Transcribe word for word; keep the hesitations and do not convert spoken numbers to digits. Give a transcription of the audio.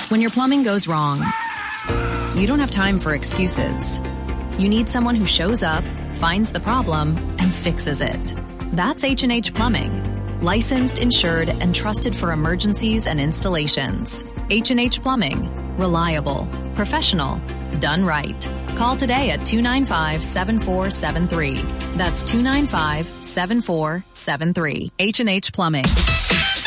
When your plumbing goes wrong, you don't have time for excuses. You need someone who shows up, finds the problem, and fixes it. That's H and H Plumbing. Licensed, insured, and trusted for emergencies and installations. H and H Plumbing. Reliable. Professional. Done right. Call today at two nine five, seven four seven three. That's two nine five, seven four seven three. H and H Plumbing.